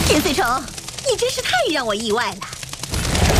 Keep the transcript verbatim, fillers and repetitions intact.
金随成，你真是太让我意外了。